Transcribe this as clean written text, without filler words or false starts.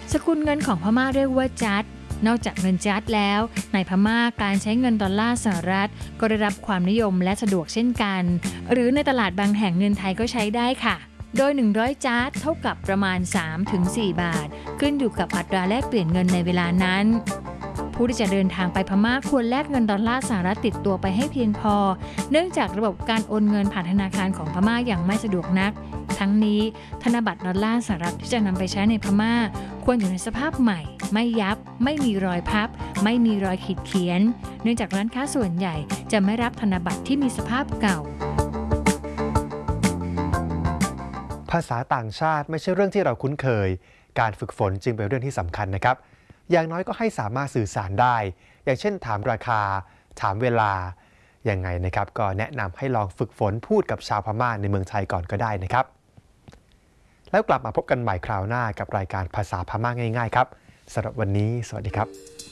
สกุลเงินของพม่าเรียกว่าจัดนอกจากเงินจัดแล้วในพม่าการใช้เงินดอลลาร์สหรัฐก็ได้รับความนิยมและสะดวกเช่นกันหรือในตลาดบางแห่งเงินไทยก็ใช้ได้ค่ะโดย100จัดเท่ากับประมาณ 3-4 บาทขึ้นอยู่กับอัตราแลกเปลี่ยนเงินในเวลานั้นผู้ที่จะเดินทางไปพม่าควรแลกเงินดอลลาร์สหรัฐติดตัวไปให้เพียงพอเนื่องจากระบบการโอนเงินผ่านธนาคารของพม่าอย่างไม่สะดวกนักทั้งนี้ธนบัตรดอลลาร์สหรัฐที่จะนำไปใช้ในพม่าควรอยู่ในสภาพใหม่ไม่ยับไม่มีรอยพับไม่มีรอยขีดเขียนเนื่องจากร้านค้าส่วนใหญ่จะไม่รับธนบัตรที่มีสภาพเก่าภาษาต่างชาติไม่ใช่เรื่องที่เราคุ้นเคยการฝึกฝนจึงเป็นเรื่องที่สำคัญนะครับอย่างน้อยก็ให้สามารถสื่อสารได้อย่างเช่นถามราคาถามเวลายังไงนะครับก็แนะนำให้ลองฝึกฝนพูดกับชาวพม่าในเมืองไทยก่อนก็ได้นะครับแล้วกลับมาพบกันใหม่คราวหน้ากับรายการภาษาพม่าง่ายๆครับสำหรับวันนี้สวัสดีครับ